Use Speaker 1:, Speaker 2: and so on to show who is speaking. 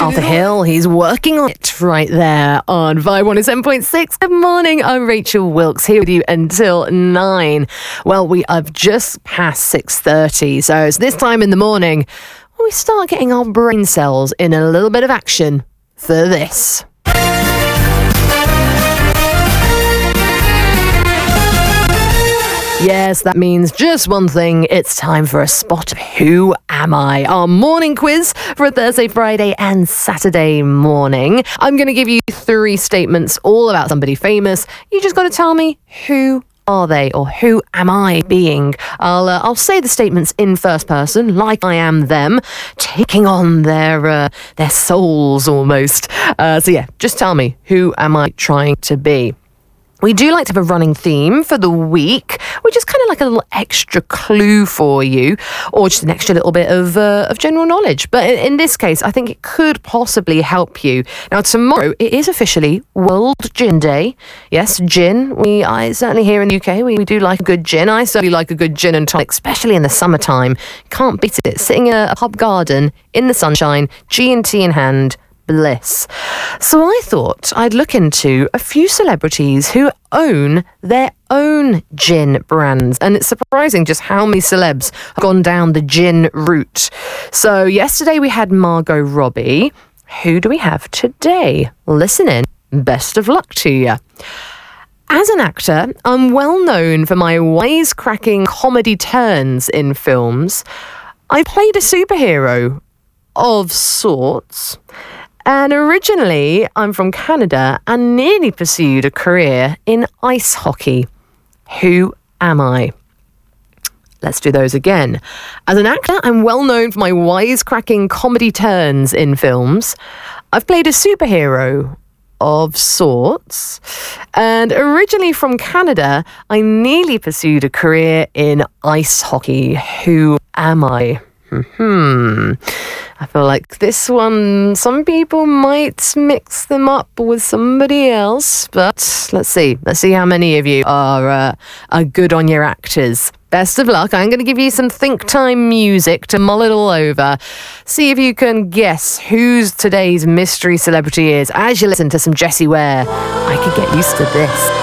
Speaker 1: Arthur Hill, he's working on it right there on Vibe 107.6. Good morning, I'm Rachel Wilkes, here with you until 9. Well, we have just past 6:30, so it's this time in the morning when we start getting our brain cells in a little bit of action for this. Yes, that means just one thing. It's time for a spot of Who Am I? Our morning quiz for a Thursday, Friday and Saturday morning. I'm going to give you 3 statements all about somebody famous. You just got to tell me who are they or who am I being. I'll say the statements in first person, like I am them, taking on their souls almost. So yeah, just tell me, who am I trying to be? We do like to have a running theme for the week, which is kind of like a little extra clue for you, or just an extra little bit of general knowledge. But in this case, I think it could possibly help you. Now, tomorrow, it is officially World Gin Day. Yes, gin. I certainly here in the UK, we do like a good gin. I certainly like a good gin and tonic, especially in the summertime. Can't beat it. Sitting in a pub garden in the sunshine, G&T in hand, bliss. So I thought I'd look into a few celebrities who own their own gin brands, and it's surprising just how many celebs have gone down the gin route. So yesterday we had Margot Robbie. Who do we have today? Listen in. Best of luck to you. As an actor, I'm well known for my wisecracking comedy turns in films. I played a superhero of sorts. And originally, I'm from Canada and nearly pursued a career in ice hockey. Who am I? Let's do those again. As an actor, I'm well known for my wisecracking comedy turns in films. I've played a superhero of sorts. And originally from Canada, I nearly pursued a career in ice hockey. Who am I? I feel like this one, some people might mix them up with somebody else, but let's see how many of you are good on your actors. Best of luck. I'm going to give you some think time music to mull it all over. See if you can guess who's today's mystery celebrity is as you listen to some Jessie Ware. I could get used to this.